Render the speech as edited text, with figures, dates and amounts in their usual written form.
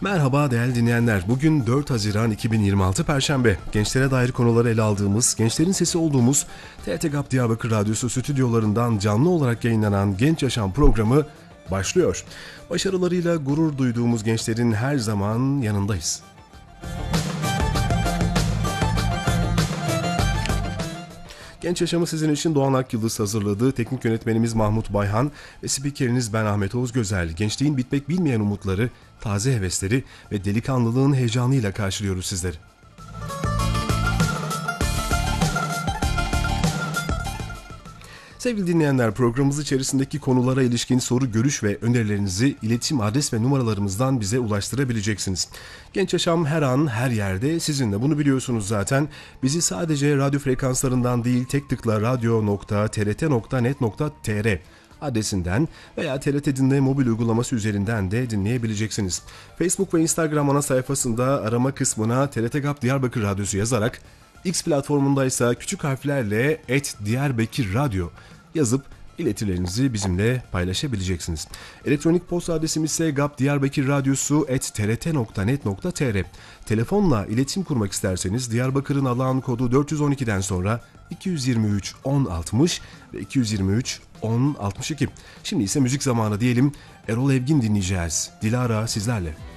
Merhaba değerli dinleyenler. Bugün 4 Haziran 2026 Perşembe. Gençlere dair konuları ele aldığımız, gençlerin sesi olduğumuz TRT GAP Diyarbakır Radyosu stüdyolarından canlı olarak yayınlanan Genç Yaşam programı başlıyor. Başarılarıyla gurur duyduğumuz gençlerin her zaman yanındayız. Genç Yaşamı sizin için Doğan Akyıldız hazırladı. Teknik yönetmenimiz Mahmut Bayhan ve spikeriniz ben Ahmet Oğuz Gözel. Gençliğin bitmek bilmeyen umutları, taze hevesleri ve delikanlılığın heyecanıyla karşılıyoruz sizleri. Sevgili dinleyenler, programımız içerisindeki konulara ilişkin soru, görüş ve önerilerinizi iletişim adres ve numaralarımızdan bize ulaştırabileceksiniz. Genç Yaşam her an, her yerde sizinle, bunu biliyorsunuz zaten. Bizi sadece radyo frekanslarından değil, tek tıkla radyo.trt.net.tr adresinden veya TRT Dinle mobil uygulaması üzerinden de dinleyebileceksiniz. Facebook ve Instagram ana sayfasında arama kısmına TRT GAP Diyarbakır Radyosu yazarak, X platformundaysa küçük harflerle @Diyarbakır Radyo yazıp iletilerinizi bizimle paylaşabileceksiniz. Elektronik posta adresimiz ise gapdiyarbakirradyosu@trt.net.tr. Telefonla iletişim kurmak isterseniz Diyarbakır'ın alan kodu 412'den sonra 223 1060 ve 223 1062. Şimdi ise müzik zamanı diyelim. Erol Evgin dinleyeceğiz. Dilara sizlerle.